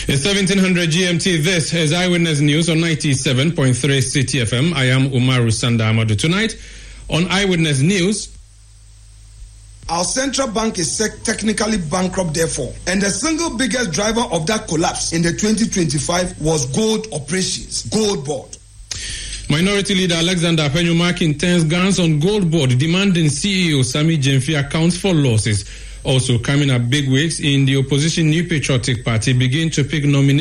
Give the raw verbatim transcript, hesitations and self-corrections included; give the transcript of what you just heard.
It's seventeen hundred G M T. This is Eyewitness News on ninety-seven point three City F M. I am Umaru Sanda Amadu. Tonight on Eyewitness News, our central bank is technically bankrupt, therefore, and the single biggest driver of that collapse in the twenty twenty-five was gold operations, Gold Board. Minority Leader Alexander Penyumak intends guns on Gold Board, demanding C E O Sami Gyamfi accounts for losses. Also coming up, bigwigs in the opposition New Patriotic Party begin to pick nominations